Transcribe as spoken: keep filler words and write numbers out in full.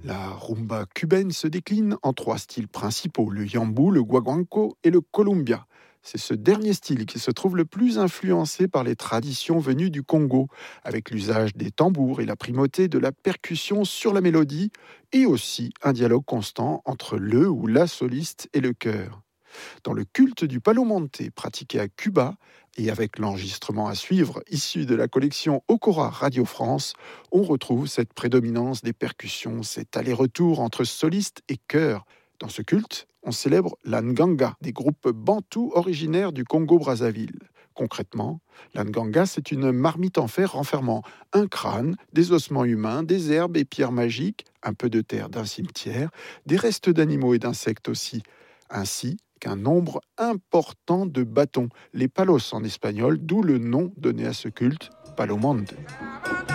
La rumba cubaine se décline en trois styles principaux, le yambú, le guaguancó et le columbia. C'est ce dernier style qui se trouve le plus influencé par les traditions venues du Congo, avec l'usage des tambours et la primauté de la percussion sur la mélodie, et aussi un dialogue constant entre le ou la soliste et le chœur. Dans le culte du Palo Monte pratiqué à Cuba, et avec l'enregistrement à suivre issu de la collection Okora Radio France, on retrouve cette prédominance des percussions, cet aller-retour entre soliste et chœur. Dans ce culte, on célèbre la nganga, des groupes bantous originaires du Congo-Brazzaville. Concrètement, la nganga, c'est une marmite en fer renfermant un crâne, des ossements humains, des herbes et pierres magiques, un peu de terre d'un cimetière, des restes d'animaux et d'insectes aussi, ainsi qu'un nombre important de bâtons, les palos en espagnol, d'où le nom donné à ce culte, Palo Monte.